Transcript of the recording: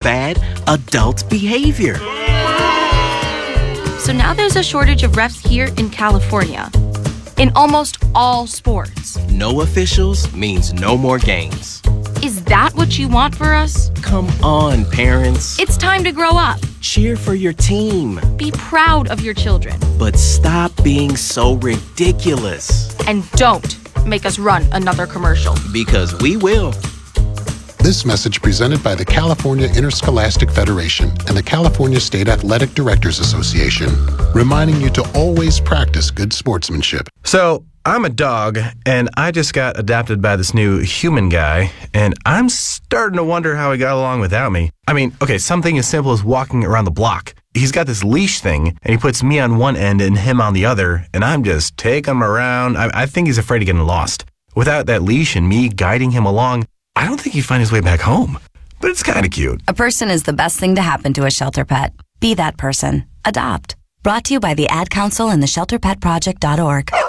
bad adult behavior. So now there's a shortage of refs here in California. In almost all sports. No officials means no more games. Is that what you want for us? Come on, parents. It's time to grow up. Cheer for your team. Be proud of your children. But stop being so ridiculous. And don't make us run another commercial. Because we will. This message presented by the California Interscholastic Federation and the California State Athletic Directors Association, reminding you to always practice good sportsmanship. So, I'm a dog, and I just got adopted by this new human guy, and I'm starting to wonder how he got along without me. I mean, okay, something as simple as walking around the block. He's got this leash thing, and he puts me on one end and him on the other, and I'm just taking him around. I think he's afraid of getting lost. Without that leash and me guiding him along, I don't think he'd find his way back home. But it's kind of cute. A person is the best thing to happen to a shelter pet. Be that person. Adopt. Brought to you by the Ad Council and the ShelterPetProject.org.